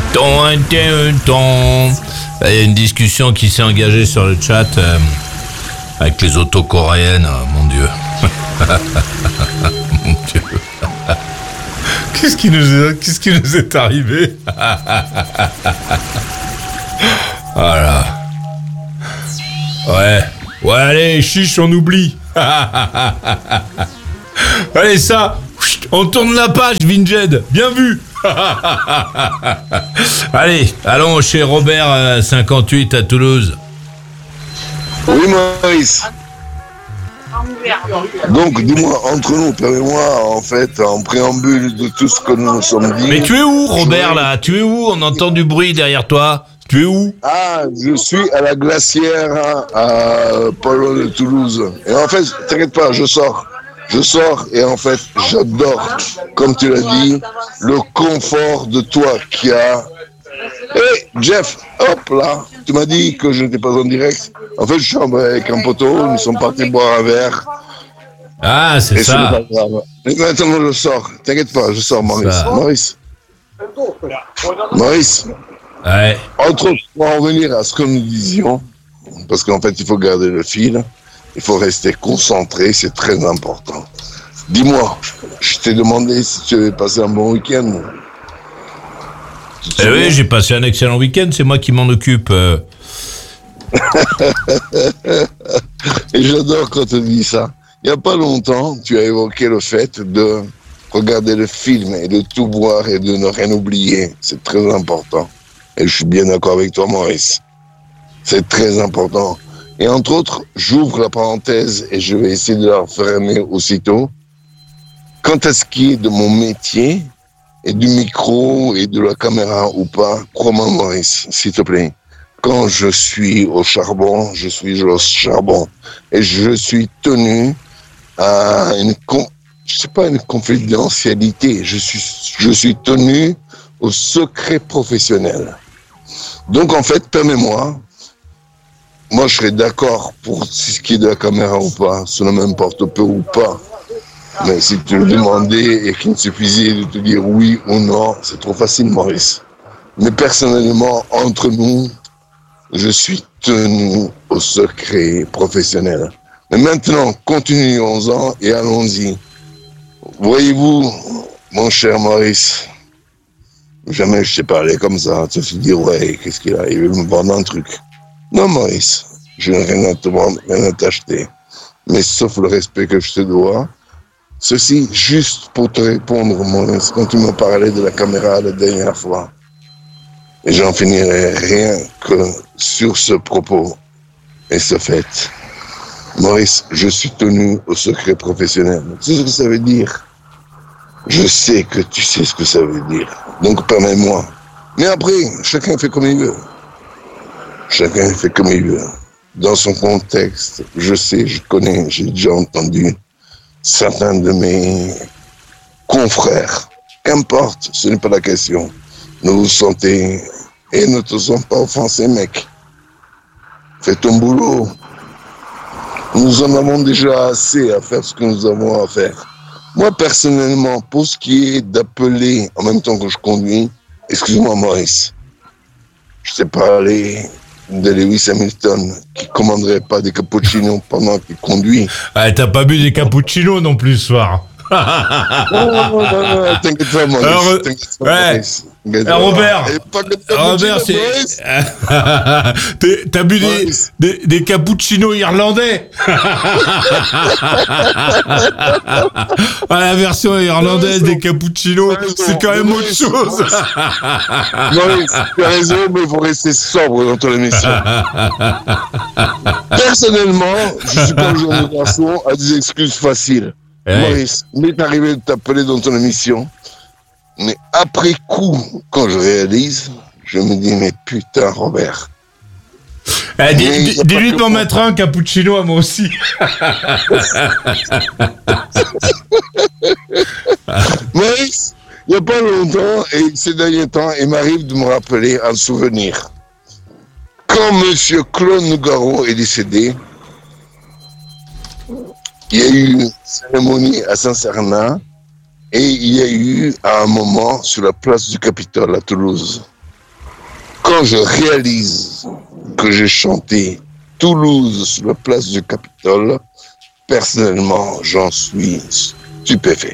Il y a une discussion qui s'est engagée sur le chat avec les auto-coréennes, mon Dieu. Mon Dieu. Qu'est-ce qui nous est arrivé? Voilà. Ouais, allez, chiche, on oublie. Allez, ça, on tourne la page, Vinged. Bien vu. Allez, allons chez Robert, 58 à Toulouse. Oui, Maurice. Donc, dis-moi, entre nous, toi et moi, en fait, en préambule de tout ce que nous nous sommes dit... Mais tu es où, Robert, là? Tu es où? On entend du bruit derrière toi. Tu es où? Ah, je suis à la glacière, à pas loin de Toulouse. Et en fait, t'inquiète pas, je sors et en fait, j'adore, comme tu l'as dit, le confort de toi qui a... Hey, Jeff, hop là, tu m'as dit que je n'étais pas en direct. En fait, je suis avec un poteau, nous sommes partis boire un verre. Ah, c'est ça. C'est pas grave. Et maintenant, je sors. T'inquiète pas, je sors, Maurice. Maurice. Ouais. Entre autres, pour en revenir à ce que nous disions, parce qu'en fait, il faut garder le fil, il faut rester concentré, c'est très important. Dis-moi, je t'ai demandé si tu avais passé un bon week-end. Oui, j'ai passé un excellent week-end, c'est moi qui m'en occupe. Et j'adore quand tu dis ça. Il n'y a pas longtemps, tu as évoqué le fait de regarder le film et de tout voir et de ne rien oublier. C'est très important. Et je suis bien d'accord avec toi, Maurice. C'est très important. Et entre autres, j'ouvre la parenthèse et je vais essayer de la fermer aussitôt. Quant à ce qui est de mon métier, et du micro et de la caméra ou pas, crois-moi, Maurice, s'il te plaît. Quand je suis au charbon, je suis au charbon. Et je suis tenu à une confidentialité. Je suis tenu au secret professionnel. Donc, en fait, permets-moi, moi, je serais d'accord pour ce qui est de la caméra ou pas, cela m'importe peu ou pas. Mais si tu le demandais et qu'il me suffisait de te dire oui ou non, c'est trop facile, Maurice. Mais personnellement, entre nous, je suis tenu au secret professionnel. Mais maintenant, continuons-en et allons-y. Voyez-vous, mon cher Maurice, jamais je t'ai parlé comme ça. Tu te dis, ouais, qu'est-ce qu'il a? Il veut me vendre un truc. Non, Maurice, je n'ai rien à te vendre, rien à t'acheter. Mais sauf le respect que je te dois. Ceci, juste pour te répondre, Maurice, quand tu m'as parlé de la caméra la dernière fois, et j'en finirai rien que sur ce propos et ce fait. Maurice, je suis tenu au secret professionnel. Tu sais ce que ça veut dire? Je sais que tu sais ce que ça veut dire. Donc, permets-moi. Mais après, chacun fait comme il veut. Chacun fait comme il veut. Dans son contexte, je sais, je connais, j'ai déjà entendu certains de mes confrères, qu'importe, ce n'est pas la question. Ne vous sentez et ne te sens pas offensé, mec. Fais ton boulot. Nous en avons déjà assez à faire ce que nous avons à faire. Moi, personnellement, pour ce qui est d'appeler en même temps que je conduis, excuse-moi, Maurice, je t'ai parlé de Lewis Hamilton qui commanderait pas des cappuccinos pendant qu'il conduit. Ah, t'as pas bu des cappuccinos non plus ce soir. Non, t'inquiète pas, Maurice. Ouais. Robert, t'as bu des cappuccinos irlandais. La version irlandaise des cappuccinos, c'est quand même autre chose. Maurice, tu as raison, mais il faut rester sobre dans ton émission. Personnellement, je suis pas le genre de garçon à des excuses faciles. Maurice, m'est arrivé de t'appeler dans ton émission. Mais après coup, quand je réalise, je me dis, mais putain, Robert. Dis-lui de m'en mettre un cappuccino à moi aussi. Maurice, il n'y a pas longtemps, et ces derniers temps, il m'arrive de me rappeler un souvenir. Quand M. Claude Nougaro est décédé, il y a eu une cérémonie à Saint-Sernin. Et il y a eu, à un moment, sur la place du Capitole à Toulouse, quand je réalise que j'ai chanté Toulouse sur la place du Capitole, personnellement, j'en suis stupéfait.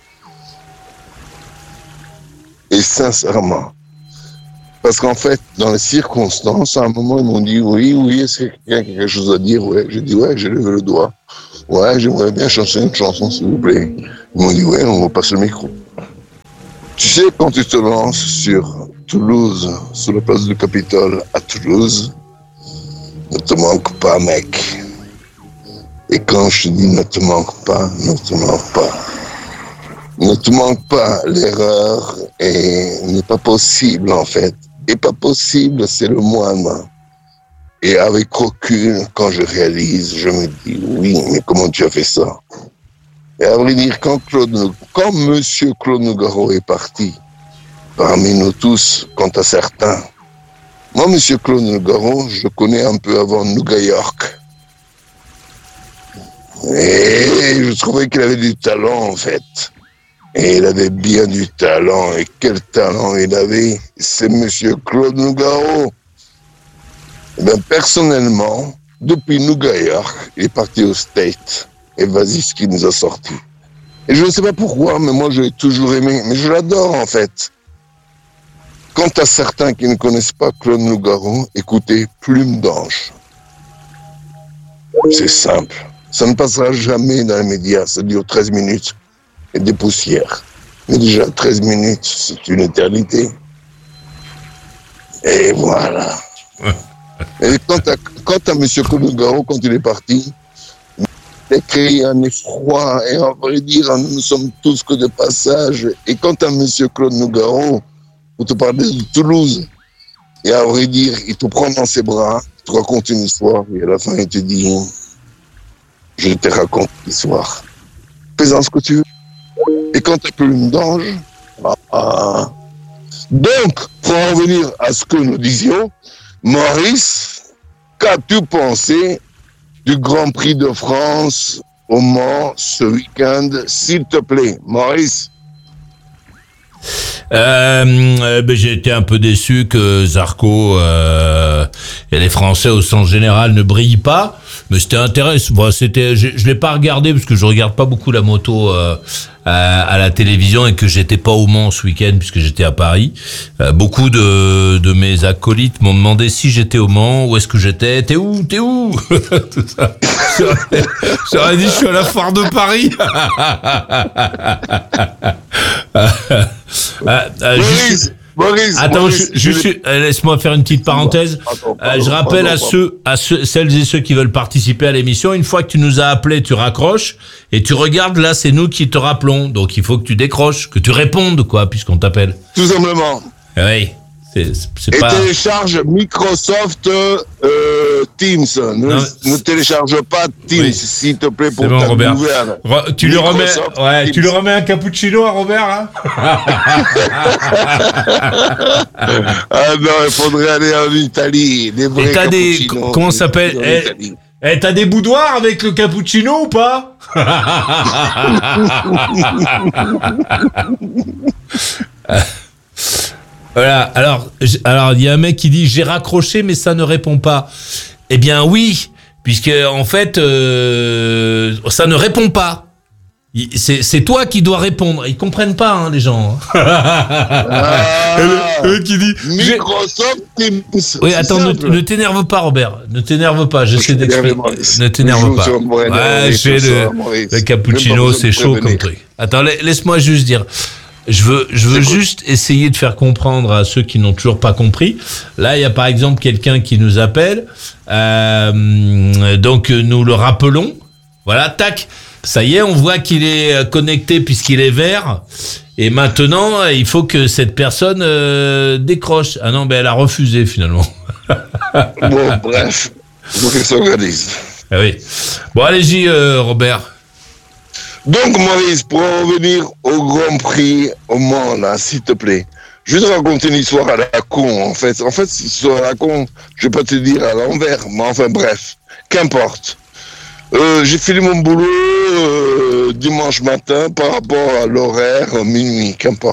Et sincèrement, parce qu'en fait, dans les circonstances, à un moment, ils m'ont dit, oui, est-ce qu'il y a quelque chose à dire? Ouais. J'ai dit, ouais, j'ai levé le doigt. Ouais, j'aimerais bien chanter une chanson, s'il vous plaît. Ils m'ont dit, ouais, on va passer le micro. Tu sais, quand tu te lances sur Toulouse, sur la place du Capitole à Toulouse, ne te manque pas, mec. Et quand je te dis ne te manque pas, ne te manque pas. Ne te manque pas, l'erreur n'est pas possible en fait. Et pas possible, c'est le moindre. Et avec recul, quand je réalise, je me dis, oui, mais comment tu as fait ça? Et à vrai dire, quand Monsieur Claude Nougaro est parti, parmi nous tous, quant à certains, moi, Monsieur Claude Nougaro, je le connais un peu avant New York. Et je trouvais qu'il avait du talent, en fait. Et il avait bien du talent. Et quel talent il avait? C'est Monsieur Claude Nougaro. Eh bien, personnellement, depuis New York, il est parti au States. Et vas-y, ce qu'il nous a sorti. Et je ne sais pas pourquoi, mais moi, je l'ai toujours aimé. Mais je l'adore, en fait. Quant à certains qui ne connaissent pas Claude Nougaro, écoutez Plume d'Ange. C'est simple. Ça ne passera jamais dans les médias. Ça dure 13 minutes et des poussières. Mais déjà, 13 minutes, c'est une éternité. Et voilà. Et quant à M. Claude Nougaro, quand il est parti, il a créé un effroi. Et on va dire, nous sommes tous que de passage. Et quant à M. Claude Nougaro, pour te parler de Toulouse, et à vrai dire, il te prend dans ses bras, il te raconte une histoire, et à la fin, il te dit, je te raconte l'histoire. Fais-en ce que tu veux. Et quand tu as Plume d'Ange, Donc, pour en revenir à ce que nous disions, Maurice, qu'as-tu pensé du Grand Prix de France au Mans ce week-end, s'il te plaît, Maurice? J'ai été un peu déçu que Zarco et les Français au sens général ne brillent pas, mais c'était intéressant. Bon, je l'ai pas regardé parce que je regarde pas beaucoup la moto à la télévision et que j'étais pas au Mans ce week-end puisque j'étais à Paris. Beaucoup de mes acolytes m'ont demandé si j'étais au Mans, où est-ce que j'étais, t'es où tout ça. J'aurais dit je suis à la foire de Paris. Maurice, attends, laisse-moi faire une petite parenthèse. Je rappelle à celles et ceux qui veulent participer à l'émission, une fois que tu nous as appelés, tu raccroches et tu regardes, là, c'est nous qui te rappelons. Donc, il faut que tu décroches, que tu répondes, quoi, puisqu'on t'appelle. Tout simplement. Oui. C'est pas... télécharge Microsoft Teams. Ne télécharge pas Teams, s'il te plaît, pour ta gouverne. Tu lui remets un cappuccino à Robert, là? Ah non, il faudrait aller en Italie. Des vrais cappuccinos. Comment ça s'appelle? T'as des boudoirs avec le cappuccino ou pas? Voilà, alors il y a un mec qui dit j'ai raccroché mais ça ne répond pas. Eh bien oui, puisque en fait ça ne répond pas. C'est toi qui dois répondre. Ils comprennent pas, hein, les gens. Le qui dit Microsoft Teams. Oui, attends, ne t'énerve pas, Robert. Ne t'énerve pas. J'essaie d'expliquer. Ne t'énerve pas. Ouais, j'ai le cappuccino, c'est chaud comme truc. Attends, laisse-moi juste dire. Je veux juste essayer de faire comprendre à ceux qui n'ont toujours pas compris. Là, il y a par exemple quelqu'un qui nous appelle. Donc, nous le rappelons. Voilà, tac. Ça y est, on voit qu'il est connecté puisqu'il est vert. Et maintenant, il faut que cette personne décroche. Ah non, elle a refusé finalement. Bon, bref. Il faut qu'elle s'organise. Ah oui. Bon, allez-y, Robert. Donc, Maurice, pour en revenir au Grand Prix au Mans, là, s'il te plaît, je vais te raconter une histoire à la con, en fait. En fait, cette histoire à la con, je vais pas te dire à l'envers, mais enfin, bref, qu'importe. J'ai fini mon boulot dimanche matin par rapport à l'horaire minuit, qu'importe.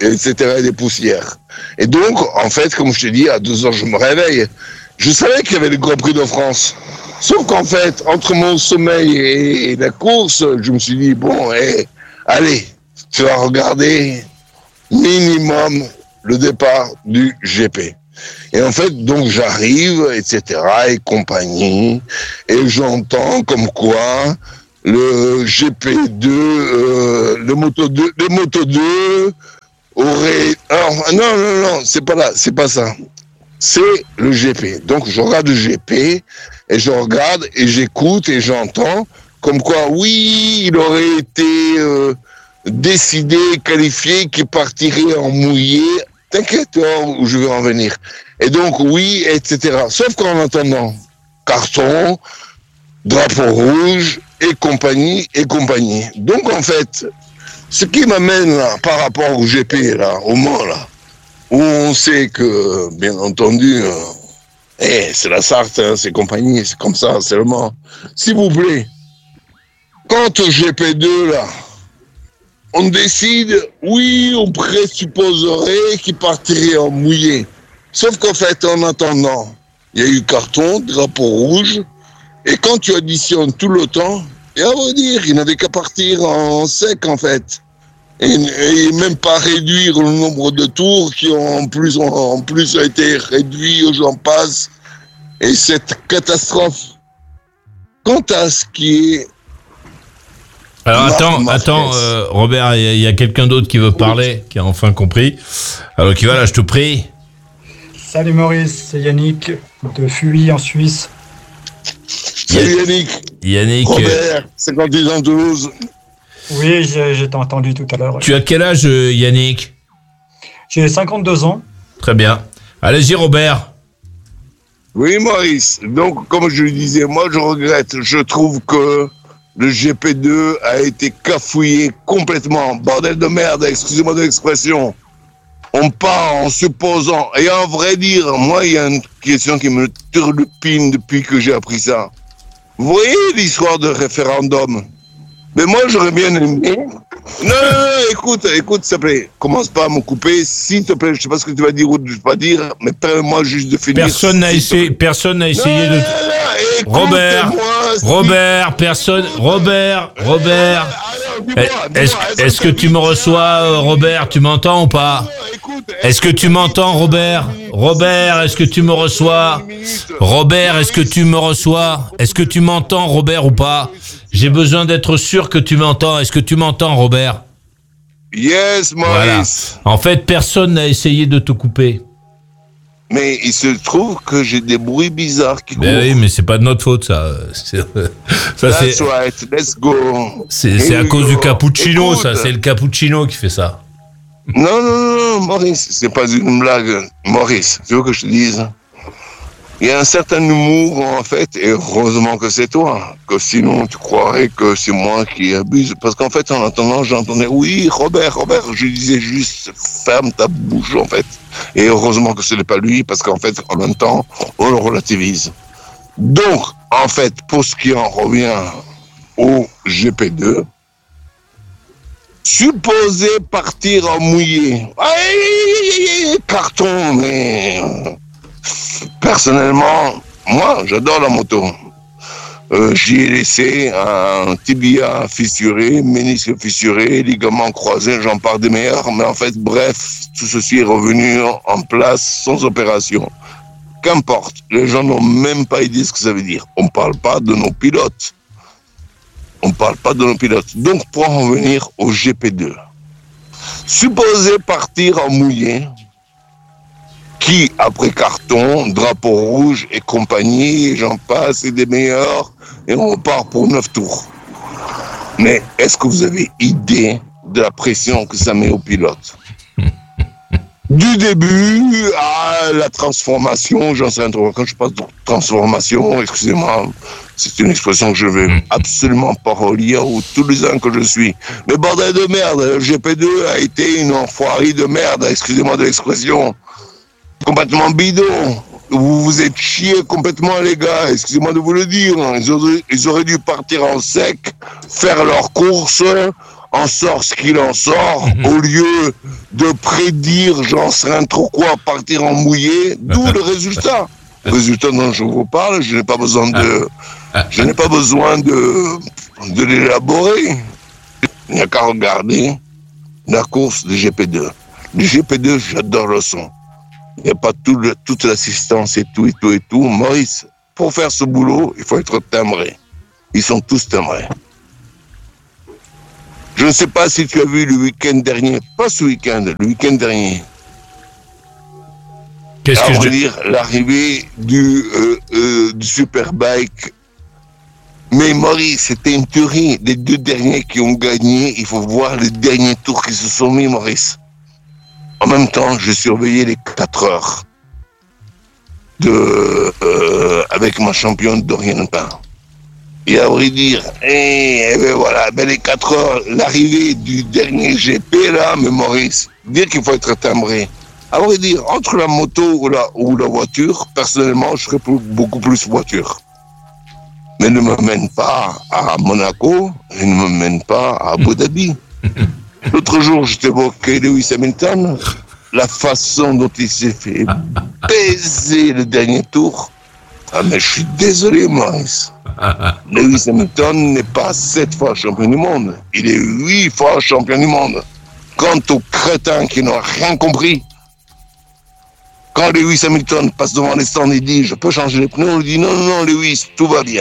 etc., des poussières. Et donc, en fait, comme je te dis, à 2 heures, je me réveille. Je savais qu'il y avait le Grand Prix de France. Sauf qu'en fait, entre mon sommeil et la course, je me suis dit, bon, allez, tu vas regarder minimum le départ du GP. Et en fait, donc j'arrive, etc., et compagnie, et j'entends comme quoi le GP2, le Moto 2 aurait... Alors, non, c'est pas là, c'est pas ça. C'est le GP. Donc je regarde le GP, et je regarde, et j'écoute, et j'entends comme quoi, oui, il aurait été décidé, qualifié, qu'il partirait en mouillé. T'inquiète, où je vais en venir. Et donc, oui, etc. Sauf qu'en attendant, carton, drapeau rouge, et compagnie, et compagnie. Donc, en fait, ce qui m'amène là, par rapport au GP, là, au Mans, là, où on sait que, bien entendu, c'est la Sarthe, hein, c'est compagnie, c'est comme ça, c'est le Mans. S'il vous plaît, quant au GP2, là, on décide, oui, on présupposerait qu'il partirait en mouillé. Sauf qu'en fait, en attendant, il y a eu carton, drapeau rouge, et quand tu additionnes tout le temps, et à vrai dire, il n'avait qu'à partir en sec, en fait. Et même pas réduire le nombre de tours qui ont en plus été réduits, j'en passe. Et cette catastrophe. Quant à ce qui est... Alors attends, Robert, il y a quelqu'un d'autre qui veut parler, qui a enfin compris. Alors qui va là, je te prie. Salut Maurice, c'est Yannick de Fuy en Suisse. Salut Yannick. Robert, 56 ans Toulouse. Oui, j'ai entendu tout à l'heure. Tu as quel âge, Yannick ? J'ai 52 ans. Très bien. Allez-y, Robert. Oui, Maurice. Donc, comme je le disais, moi je regrette. Je trouve que le GP2 a été cafouillé complètement. Bordel de merde, excusez-moi de l'expression. On part en supposant, et en vrai dire, moi il y a une question qui me turlupine depuis que j'ai appris ça. Vous voyez l'histoire de référendum? Mais moi j'aurais bien aimé... Non, écoute, s'il te plaît, commence pas à me couper, s'il te plaît, je sais pas ce que tu vas dire ou je vais pas dire, mais permets-moi juste de finir. Personne n'a essayé de... Robert, est-ce que tu me reçois, Robert? Tu m'entends ou pas? Est-ce que tu m'entends, Robert? Robert, est-ce que tu me reçois? Robert, est-ce que tu me reçois? Est-ce que tu m'entends, Robert, ou pas? J'ai besoin d'être sûr que tu m'entends. Est-ce que tu m'entends, Robert? Yes, Maurice. Voilà. En fait, personne n'a essayé de te couper. Mais il se trouve que j'ai des bruits bizarres qui courent. Oui, mais c'est pas de notre faute, ça. That's right, let's go. C'est à cause du cappuccino, ça. C'est le cappuccino qui fait ça. Non, Maurice, c'est pas une blague. Maurice, tu veux que je te dise? Il y a un certain humour, en fait, et heureusement que c'est toi. Que sinon, tu croirais que c'est moi qui abuse. Parce qu'en fait, en attendant, j'entendais, oui, Robert, je disais juste, ferme ta bouche, en fait. Et heureusement que ce n'est pas lui, parce qu'en fait, en même temps, on le relativise. Donc, en fait, pour ce qui en revient au GP2, supposé partir en mouillé. Carton, mais... Personnellement, moi, j'adore la moto. J'y ai laissé un tibia fissuré, ménisque fissuré, ligament croisé, j'en parle des meilleurs, mais en fait, bref, tout ceci est revenu en place sans opération. Qu'importe, les gens n'ont même pas idée de ce que ça veut dire. On ne parle pas de nos pilotes. Donc, pour en revenir au GP2, supposé partir en mouillé, qui, après carton, drapeau rouge et compagnie, j'en passe, et des meilleurs, et on repart pour 9 tours. Mais est-ce que vous avez idée de la pression que ça met aux pilotes? Du début à la transformation, j'en sais rien trop. Quand je parle de transformation, excusez-moi, c'est une expression que je vais absolument pas relier aux Toulousains que je suis. Mais bordel de merde, le GP2 a été une enfoirie de merde, excusez-moi de l'expression. Complètement bidon. Vous vous êtes chiés complètement, les gars. Excusez-moi de vous le dire. Ils auraient dû partir en sec, faire leur course en sort ce qu'il en sort, au lieu de prédire, j'en sais rien trop quoi, partir en mouillé, d'où le résultat. Le résultat dont je vous parle, je n'ai pas besoin de l'élaborer. Il n'y a qu'à regarder la course du GP2. Du GP2, j'adore le son. Il n'y a pas toute l'assistance et tout. Maurice, pour faire ce boulot, il faut être timbré. Ils sont tous timbrés. Je ne sais pas si tu as vu le week-end dernier, pas ce week-end, le week-end dernier. Qu'est-ce que je veux dire, l'arrivée du Superbike. Mais Maurice, c'était une tuerie. Les 2 derniers qui ont gagné, il faut voir les derniers tours qui se sont mis, Maurice. En même temps, je surveillais les 4 heures avec ma championne Dorian Pain. Et à vrai dire, les 4 heures, l'arrivée du dernier GP, là, mais Maurice, dire qu'il faut être timbré. À vrai dire, entre la moto ou la voiture, personnellement, je serais beaucoup plus voiture. Mais ne me mène pas à Monaco, et ne me mène pas à Abu Dhabi. L'autre jour, j'étais évoqué Lewis Hamilton, la façon dont il s'est fait baiser le dernier tour. Ah, mais je suis désolé, Maurice. Lewis Hamilton n'est pas 7 fois champion du monde. Il est 8 fois champion du monde. Quant aux crétins qui n'ont rien compris, quand Lewis Hamilton passe devant les stands et dit « Je peux changer les pneus ?» on lui dit « Non, Lewis, tout va bien. »